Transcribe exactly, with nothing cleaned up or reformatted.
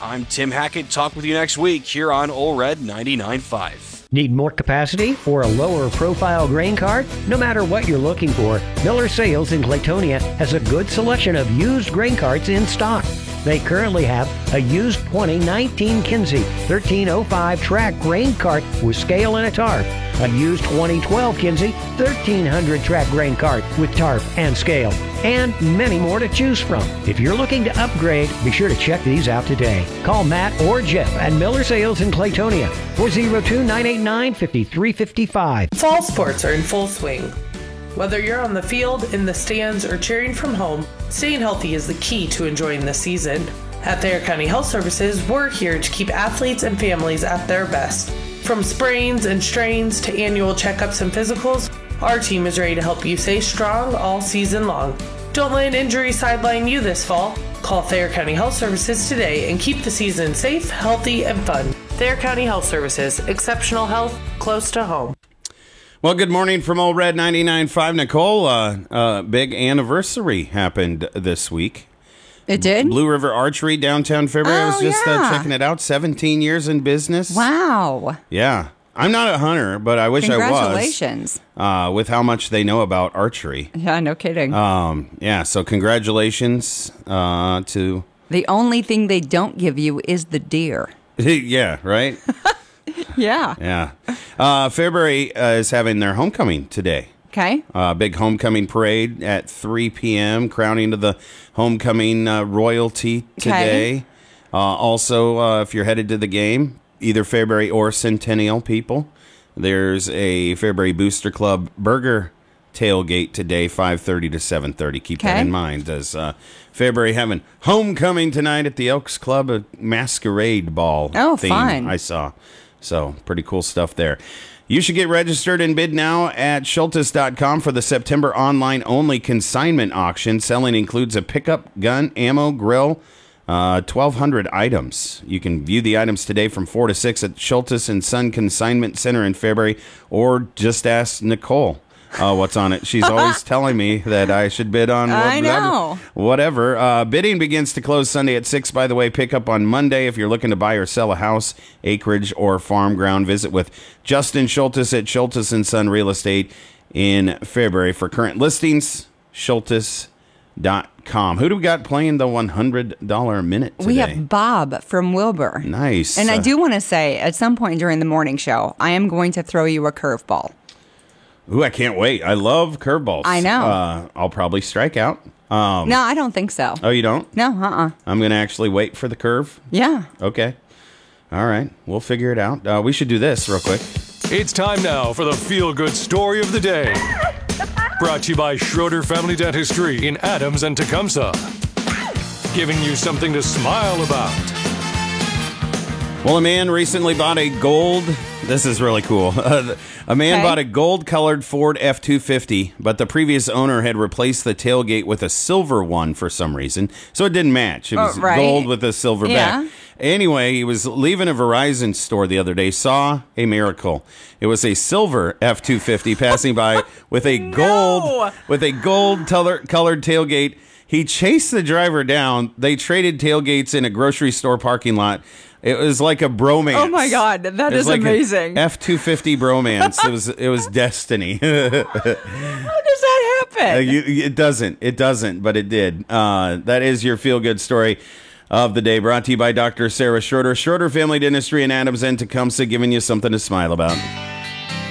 I'm Tim Hackett. Talk with you next week here on Ole Red ninety-nine point five. Need more capacity or a lower profile grain cart? No matter what you're looking for, Miller Sales in Claytonia has a good selection of used grain carts in stock. They currently have a used twenty nineteen Kinsey thirteen oh five track grain cart with scale and a tarp, a used twenty twelve Kinsey thirteen hundred track grain cart with tarp and scale, and many more to choose from. If you're looking to upgrade, be sure to check these out today. Call Matt or Jeff at Miller Sales in Claytonia, four oh two, nine eight nine, five three five five. Fall sports are in full swing. Whether you're on the field, in the stands, or cheering from home, staying healthy is the key to enjoying the season. At Thayer County Health Services, we're here to keep athletes and families at their best. From sprains and strains to annual checkups and physicals, our team is ready to help you stay strong all season long. Don't let an injury sideline you this fall. Call Thayer County Health Services today and keep the season safe, healthy, and fun. Thayer County Health Services, exceptional health close to home. Well, good morning from Ole Red ninety-nine point five. Nicole, uh, uh, big anniversary happened this week. It did? Blue River Archery, downtown February. Oh, I was just yeah. uh, checking it out. seventeen years in business. Wow. Yeah. I'm not a hunter, but I wish I was. Congratulations. Uh, with how much they know about archery. Yeah, no kidding. Um, yeah, so congratulations uh, to... The only thing they don't give you is the deer. Yeah, right? Yeah. Yeah. Uh, February uh, is having their homecoming today. Okay. Uh, big homecoming parade at three p.m., crowning of the homecoming uh, royalty today. Okay. Uh, also, uh, if you're headed to the game, either February or Centennial people, there's a February Booster Club burger tailgate today, five thirty to seven thirty. Keep Okay. that in mind. As uh, February having homecoming tonight at the Elks Club, a masquerade ball Oh, theme fun. I saw. So, pretty cool stuff there. You should get registered and bid now at Schultes dot com for the September online-only consignment auction. Selling includes a pickup, gun, ammo, grill, uh, twelve hundred items. You can view the items today from four to six at Schultes and Son Consignment Center in February, or just ask Nicole uh, what's on it. She's always telling me that I should bid on what, I know. whatever. Uh, bidding begins to close Sunday at six, by the way. Pick up on Monday if you're looking to buy or sell a house, acreage, or farm ground. Visit with Justin Schultes at Schultes and Son Real Estate in February. For current listings, Schultes dot com. Who do we got playing the one hundred dollars a minute today? We have Bob from Wilbur. Nice. And I Uh, do want to say, at some point during the morning show, I am going to throw you a curveball. Ooh, I can't wait. I love curveballs. I know. Uh, I'll probably strike out. Um, No, I don't think so. Oh, you don't? No, uh-uh. I'm going to actually wait for the curve? Yeah. Okay. All right. We'll figure it out. Uh, we should do this real quick. It's time now for the feel-good story of the day. Brought to you by Schroeder Family Dentistry in Adams and Tecumseh. Giving you something to smile about. Well, a man recently bought a gold... This is really cool. A man Okay. bought a gold-colored Ford F two fifty, but the previous owner had replaced the tailgate with a silver one for some reason, so it didn't match. It was Oh, right. gold with a silver Yeah. back. Anyway, he was leaving a Verizon store the other day, saw a miracle. It was a silver F two fifty passing by with a gold with a gold color, colored tailgate. He chased the driver down. They traded tailgates in a grocery store parking lot. It was like a bromance. Oh my God, that It was is like amazing. F two fifty bromance. It was it was destiny. How does that Uh, happen? you, it doesn't. It doesn't, but it did. Uh, that is your feel-good story of the day, brought to you by Doctor Sarah Schroeder. Schroeder Family Dentistry in Adams and Tecumseh, giving you something to smile about.